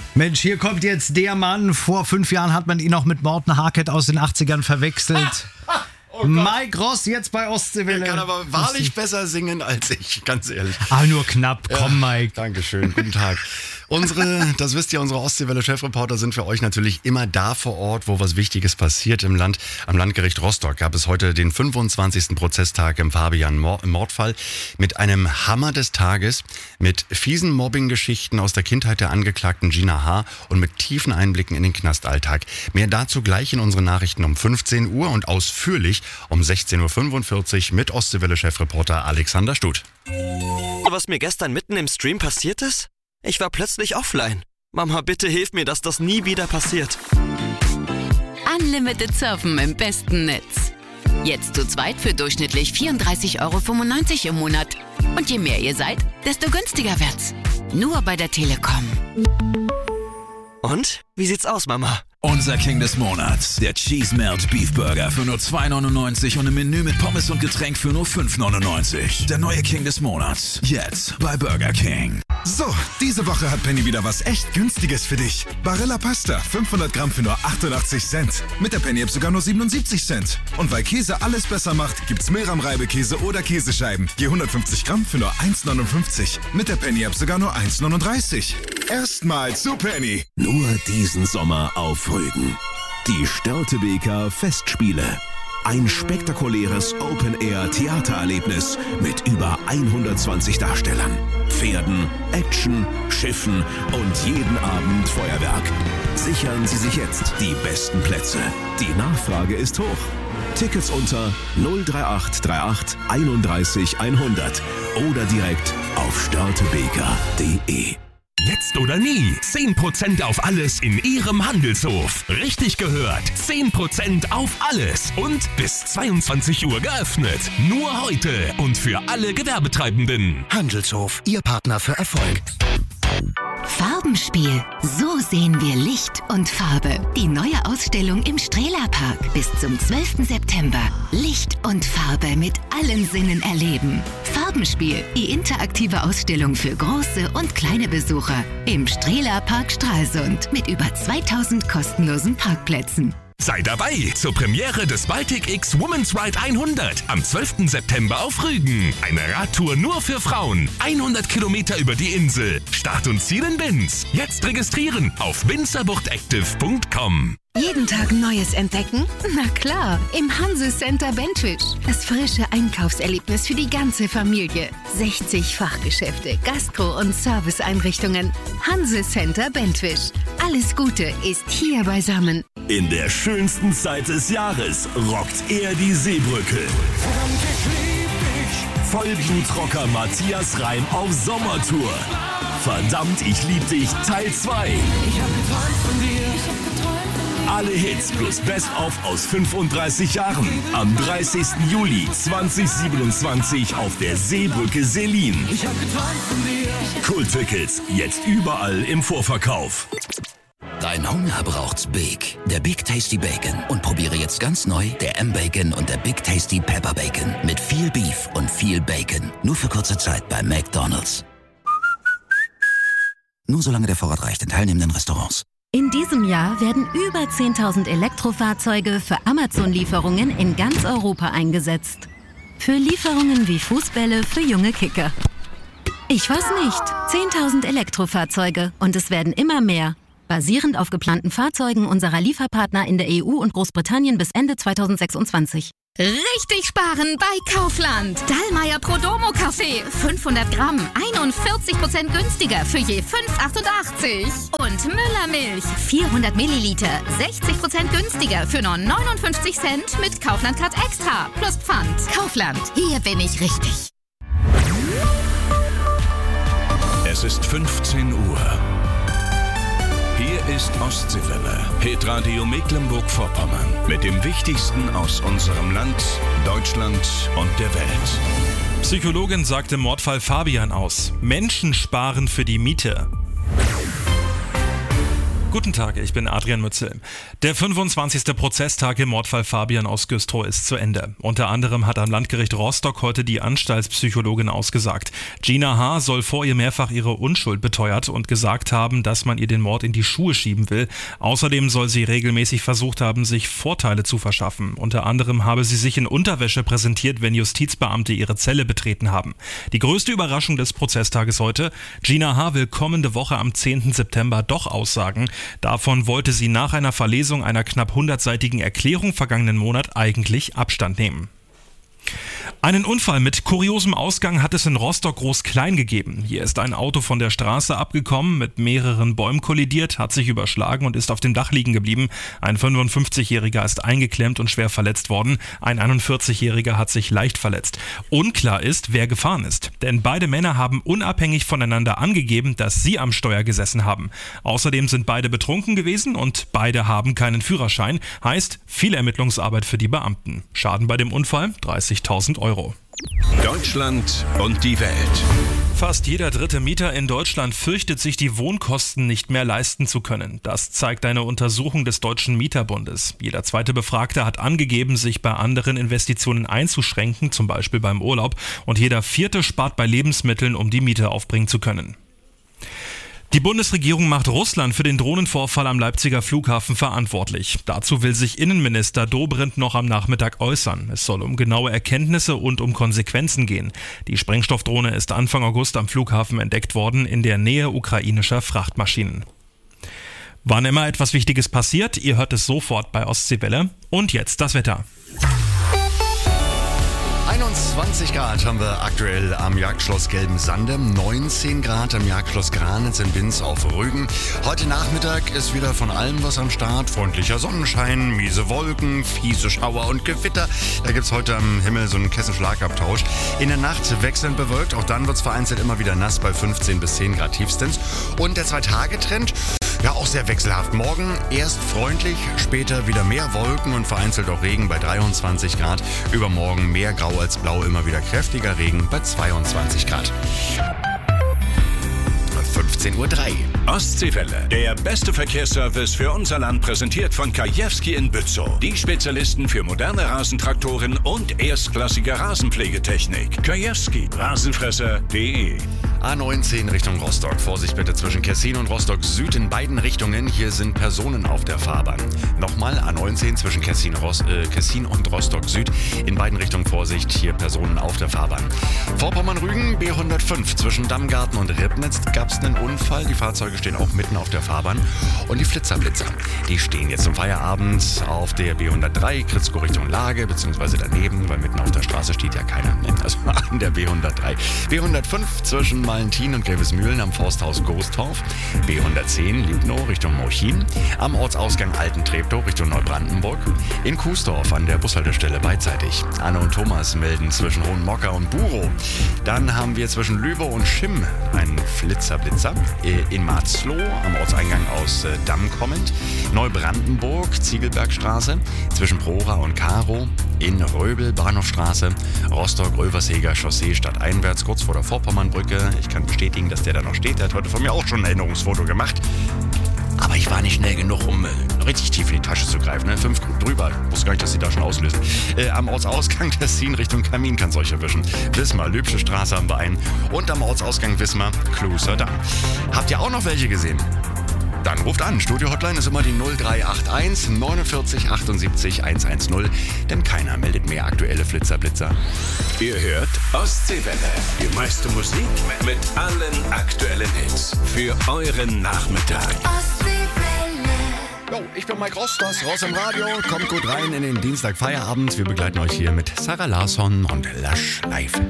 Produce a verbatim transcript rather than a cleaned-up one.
Mensch, hier kommt jetzt der Mann. Vor fünf Jahren hat man ihn noch mit Morten Harket aus den achtzigern verwechselt. Oh Mike Ross jetzt bei Ostseewelle. Er kann aber wahrlich besser singen als ich, ganz ehrlich. Ah, nur knapp. Komm, ja, Mike. Dankeschön. Guten Tag. Unsere, das wisst ihr, unsere Ostseewelle-Chefreporter sind für euch natürlich immer da vor Ort, wo was Wichtiges passiert im Land. Am Landgericht Rostock gab es heute den fünfundzwanzigsten Prozesstag im Fabian-Mordfall mit einem Hammer des Tages, mit fiesen Mobbing-Geschichten aus der Kindheit der Angeklagten Gina H. und mit tiefen Einblicken in den Knastalltag. Mehr dazu gleich in unseren Nachrichten um fünfzehn Uhr und ausführlich um sechzehn Uhr fünfundvierzig mit Ostseewelle-Chefreporter Alexander Stuth. Was mir gestern mitten im Stream passiert ist? Ich war plötzlich offline. Mama, bitte hilf mir, dass das nie wieder passiert. Unlimited Surfen im besten Netz. Jetzt zu zweit für durchschnittlich vierunddreißig Euro fünfundneunzig im Monat. Und je mehr ihr seid, desto günstiger wird's. Nur bei der Telekom. Und? Wie sieht's aus, Mama? Unser King des Monats, der Cheese Melt Beef Burger für nur zwei neunundneunzig und ein Menü mit Pommes und Getränk für nur fünf neunundneunzig. Der neue King des Monats, jetzt bei Burger King. So, diese Woche hat Penny wieder was echt Günstiges für dich. Barilla Pasta, fünfhundert Gramm für nur achtundachtzig Cent. Mit der Penny App sogar nur siebenundsiebzig Cent. Und weil Käse alles besser macht, gibt's Milram-Reibekäse oder Käsescheiben. Je hundertfünfzig Gramm für nur eins neunundfünfzig. Mit der Penny App sogar nur eins neununddreißig. Erstmal zu Penny. Nur diesen Sommer auf Rügen. Die Störtebeker Festspiele. Ein spektakuläres Open-Air-Theatererlebnis mit über hundertzwanzig Darstellern, Pferden, Action, Schiffen und jeden Abend Feuerwerk. Sichern Sie sich jetzt die besten Plätze. Die Nachfrage ist hoch. Tickets unter null drei acht drei acht einunddreißig hundert oder direkt auf störtebeker punkt de. Jetzt oder nie. zehn Prozent auf alles in Ihrem Handelshof. Richtig gehört. zehn Prozent auf alles. Und bis zweiundzwanzig Uhr geöffnet. Nur heute und für alle Gewerbetreibenden. Handelshof, Ihr Partner für Erfolg. Farbenspiel. So sehen wir Licht und Farbe. Die neue Ausstellung im Strehlerpark bis zum zwölften September. Licht und Farbe mit allen Sinnen erleben. Farbenspiel. Die interaktive Ausstellung für große und kleine Besucher im Strehlerpark Stralsund mit über zweitausend kostenlosen Parkplätzen. Sei dabei zur Premiere des Baltic X Women's Ride hundert am zwölften September auf Rügen. Eine Radtour nur für Frauen. hundert Kilometer über die Insel. Start und Ziel in Binz. Jetzt registrieren auf winzerbuchtactive punkt com. Jeden Tag Neues entdecken? Na klar, im Hanse Center Bentwisch. Das frische Einkaufserlebnis für die ganze Familie. sechzig Fachgeschäfte, Gastro- und Serviceeinrichtungen. Hanse Center Bentwisch. Alles Gute ist hier beisammen. In der schönsten Zeit des Jahres rockt er die Seebrücke. Vollblutrocker Matthias Reim auf Sommertour. Verdammt, ich lieb dich, Teil zwei. Ich hab geträumt von dir. Ich hab geträumt. Alle Hits plus Best-of aus fünfunddreißig Jahren. Am dreißigsten Juli zweitausendsiebenundzwanzig auf der Seebrücke Selin. Ich hab geträumt von dir. Kulttickets jetzt überall im Vorverkauf. Dein Hunger braucht's Big. Der Big Tasty Bacon. Und probiere jetzt ganz neu der M-Bacon und der Big Tasty Pepper Bacon. Mit viel Beef und viel Bacon. Nur für kurze Zeit bei McDonald's. Nur solange der Vorrat reicht in teilnehmenden Restaurants. In diesem Jahr werden über zehntausend Elektrofahrzeuge für Amazon-Lieferungen in ganz Europa eingesetzt. Für Lieferungen wie Fußbälle für junge Kicker. Ich weiß nicht, zehntausend Elektrofahrzeuge und es werden immer mehr. Basierend auf geplanten Fahrzeugen unserer Lieferpartner in der E U und Großbritannien bis Ende zweitausendsechsundzwanzig. Richtig sparen bei Kaufland. Dallmayr Prodomo Kaffee. fünfhundert Gramm. einundvierzig Prozent günstiger für je fünf achtundachtzig. Und Müller Milch. vierhundert Milliliter. sechzig Prozent günstiger für nur neunundfünfzig Cent mit Kaufland Card Extra. Plus Pfand. Kaufland. Hier bin ich richtig. Es ist fünfzehn Uhr. Hier ist Ostseewelle, Hitradio Mecklenburg-Vorpommern. Mit dem Wichtigsten aus unserem Land, Deutschland und der Welt. Psychologin sagt im Mordfall Fabian aus. Menschen sparen für die Miete. Guten Tag, ich bin Adrian Mützel. Der fünfundzwanzigste Prozesstag im Mordfall Fabian aus Güstrow ist zu Ende. Unter anderem hat am Landgericht Rostock heute die Anstaltspsychologin ausgesagt. Gina H. soll vor ihr mehrfach ihre Unschuld beteuert und gesagt haben, dass man ihr den Mord in die Schuhe schieben will. Außerdem soll sie regelmäßig versucht haben, sich Vorteile zu verschaffen. Unter anderem habe sie sich in Unterwäsche präsentiert, wenn Justizbeamte ihre Zelle betreten haben. Die größte Überraschung des Prozesstages heute: Gina H. will kommende Woche am zehnten September doch aussagen. Davon wollte sie nach einer Verlesung einer knapp hundertseitigen Erklärung vergangenen Monat eigentlich Abstand nehmen. Einen Unfall mit kuriosem Ausgang hat es in Rostock-Groß-Klein gegeben. Hier ist ein Auto von der Straße abgekommen, mit mehreren Bäumen kollidiert, hat sich überschlagen und ist auf dem Dach liegen geblieben. Ein fünfundfünfzigjähriger ist eingeklemmt und schwer verletzt worden. Ein einundvierzigjähriger hat sich leicht verletzt. Unklar ist, wer gefahren ist. Denn beide Männer haben unabhängig voneinander angegeben, dass sie am Steuer gesessen haben. Außerdem sind beide betrunken gewesen und beide haben keinen Führerschein. Heißt, viel Ermittlungsarbeit für die Beamten. Schaden bei dem Unfall: dreißigtausend Euro. Deutschland und die Welt. Fast jeder dritte Mieter in Deutschland fürchtet sich, die Wohnkosten nicht mehr leisten zu können. Das zeigt eine Untersuchung des Deutschen Mieterbundes. Jeder zweite Befragte hat angegeben, sich bei anderen Investitionen einzuschränken, zum Beispiel beim Urlaub. Und jeder vierte spart bei Lebensmitteln, um die Miete aufbringen zu können. Die Bundesregierung macht Russland für den Drohnenvorfall am Leipziger Flughafen verantwortlich. Dazu will sich Innenminister Dobrindt noch am Nachmittag äußern. Es soll um genaue Erkenntnisse und um Konsequenzen gehen. Die Sprengstoffdrohne ist Anfang August am Flughafen entdeckt worden, in der Nähe ukrainischer Frachtmaschinen. Wann immer etwas Wichtiges passiert, ihr hört es sofort bei Ostseewelle. Und jetzt das Wetter. einundzwanzig Grad haben wir aktuell am Jagdschloss Gelbensande, neunzehn Grad am Jagdschloss Granitz in Binz auf Rügen. Heute Nachmittag ist wieder von allem was am Start. Freundlicher Sonnenschein, miese Wolken, fiese Schauer und Gewitter. Da gibt es heute am Himmel so einen Kessenschlagabtausch. In der Nacht wechselnd bewölkt, auch dann wird es vereinzelt immer wieder nass bei fünfzehn bis zehn Grad tiefstens. Und der Zwei-Tage-Trend, ja, auch sehr wechselhaft. Morgen erst freundlich, später wieder mehr Wolken und vereinzelt auch Regen bei dreiundzwanzig Grad. Übermorgen mehr grau als blau, immer wieder kräftiger Regen bei zweiundzwanzig Grad. fünfzehn Uhr drei. Ostseewelle, der beste Verkehrsservice für unser Land, präsentiert von Kajewski in Bützow. Die Spezialisten für moderne Rasentraktoren und erstklassige Rasenpflegetechnik. Kajewski, Rasenfresser punkt de. A neunzehn Richtung Rostock. Vorsicht bitte zwischen Kessin und Rostock Süd in beiden Richtungen. Hier sind Personen auf der Fahrbahn. Nochmal A neunzehn zwischen Kessin, Ros- äh, Kessin und Rostock Süd. In beiden Richtungen Vorsicht, hier Personen auf der Fahrbahn. Vorpommern-Rügen B hundertfünf zwischen Dammgarten und Ribnitz gab es einen Unfall. Die Fahrzeuge stehen auch mitten auf der Fahrbahn. Und die Flitzerblitzer, die stehen jetzt zum Feierabend auf der B hundertdrei, Kritzkow Richtung Lage, beziehungsweise daneben, weil mitten auf der Straße steht ja keiner. Also an der B hundertdrei. B hundertfünf zwischen Valentin und Grevesmühlen am Forsthaus Gostorf, B hundertzehn Liebnow Richtung Mochin, am Ortsausgang Alten-Treptow Richtung Neubrandenburg, in Kuesdorf an der Bushaltestelle beidseitig. Anne und Thomas melden zwischen Hohenmocker und Burow. Dann haben wir zwischen Lübbow und Schimm einen Flitzerblitzer, in Marzloh am Ortseingang aus Damm kommend, Neubrandenburg, Ziegelbergstraße, zwischen Prora und Karo, in Röbel, Bahnhofstraße, Rostock-Röversheger Chaussee stadteinwärts, kurz vor der Vorpommernbrücke. Ich kann bestätigen, dass der da noch steht. Der hat heute von mir auch schon ein Erinnerungsfoto gemacht. Aber ich war nicht schnell genug, um äh, richtig tief in die Tasche zu greifen. Ne? Fünf drüber. Ich wusste gar nicht, dass die da schon auslösen. Äh, am Ortsausgang Tessin Richtung Kamin kann es euch erwischen. Wismar, Lübsche Straße haben wir einen. Und am Ortsausgang Wismar, Kluser Damm. Habt ihr auch noch welche gesehen? Dann ruft an. Studio-Hotline ist immer die null drei acht eins neunundvierzig achtundsiebzig hundertzehn. Denn keiner meldet mehr aktuelle Flitzerblitzer. Ihr hört Ostseewelle. Die meiste Musik mit allen aktuellen Hits. Für euren Nachmittag. Jo, ich bin Mike Ross, das Ross im Radio. Kommt gut rein in den Dienstag Feierabend. Wir begleiten euch hier mit Sarah Larsson und Lush Live.